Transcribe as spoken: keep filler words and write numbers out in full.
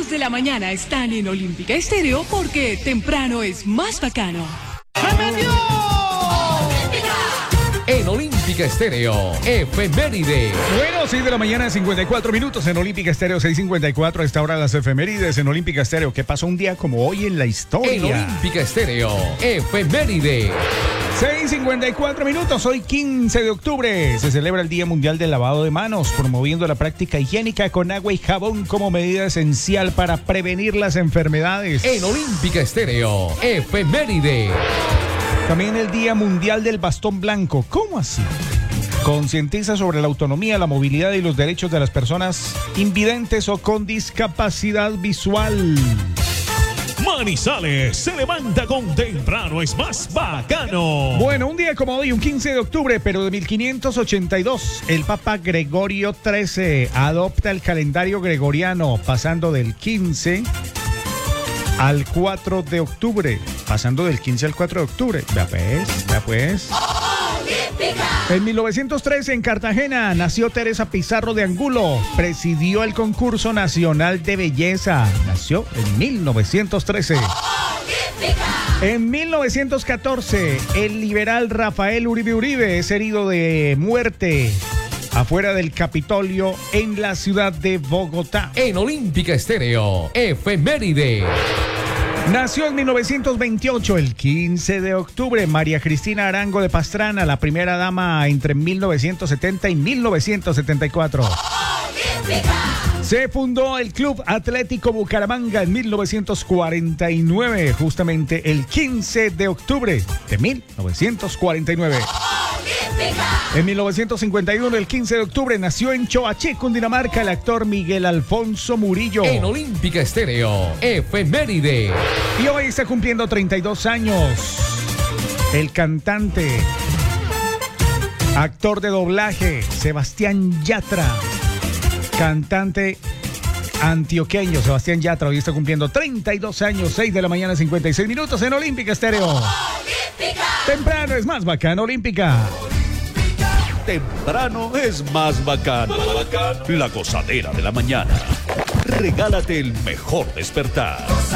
Los de la mañana están en Olímpica Estéreo porque temprano es más bacano. ¡Se metió! En Olímpica Estéreo, efeméride. Bueno, seis de la mañana, cincuenta y cuatro minutos en Olímpica Estéreo, seis cincuenta y cuatro. A esta hora las efemérides en Olímpica Estéreo. ¿Qué pasó un día como hoy en la historia? En Olímpica Estéreo, efeméride. seis cincuenta y cuatro minutos, hoy quince de octubre. Se celebra el Día Mundial del Lavado de Manos, promoviendo la práctica higiénica con agua y jabón como medida esencial para prevenir las enfermedades. En Olímpica Estéreo, efeméride. También el Día Mundial del Bastón Blanco. ¿Cómo así? Concientiza sobre la autonomía, la movilidad y los derechos de las personas invidentes o con discapacidad visual. Manizales se levanta con temprano es más bacano. Bueno, un día como hoy, un quince de octubre, pero de mil quinientos ochenta y dos, el Papa Gregorio trece adopta el calendario gregoriano, pasando del quince al cuatro de octubre. Pasando del quince al cuatro de octubre. Ya pues, ya pues. En mil novecientos trece, en Cartagena, nació Teresa Pizarro de Angulo. Presidió el concurso nacional de belleza. Nació en mil novecientos trece. En mil novecientos catorce, el liberal Rafael Uribe Uribe es herido de muerte afuera del Capitolio en la ciudad de Bogotá. En Olímpica Estéreo, efeméride. Nació en mil novecientos veintiocho, el quince de octubre, María Cristina Arango de Pastrana, la primera dama entre mil novecientos setenta y mil novecientos setenta y cuatro. Se fundó el Club Atlético Bucaramanga en mil novecientos cuarenta y nueve, justamente el quince de octubre de mil novecientos cuarenta y nueve. En mil novecientos cincuenta y uno, el quince de octubre, nació en Choachí, Cundinamarca, el actor Miguel Alfonso Murillo. En Olímpica Estéreo, efeméride. Y hoy está cumpliendo treinta y dos años el cantante, actor de doblaje, Sebastián Yatra. Cantante antioqueño, Sebastián Yatra, hoy está cumpliendo treinta y dos años, seis de la mañana, cincuenta y seis minutos en Olímpica Estéreo. Olímpica. Temprano es más bacano, Olímpica. Temprano es más bacano. La gozadera de la mañana. Regálate el mejor despertar.